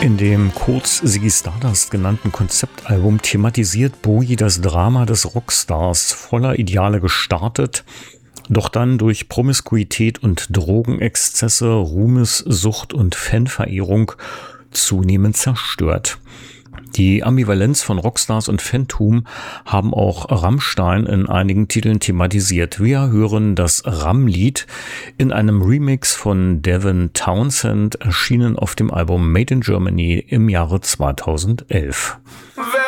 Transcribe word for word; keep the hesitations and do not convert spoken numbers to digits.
In dem kurz Ziggy Stardust genannten Konzeptalbum thematisiert Bowie das Drama des Rockstars, voller Ideale gestartet, doch dann durch Promiskuität und Drogenexzesse, Ruhmessucht und Fanverehrung zunehmend zerstört. Die Ambivalenz von Rockstars und Fantum haben auch Rammstein in einigen Titeln thematisiert. Wir hören das Ram-Lied in einem Remix von Devin Townsend, erschienen auf dem Album Made in Germany im Jahre zweitausendelf.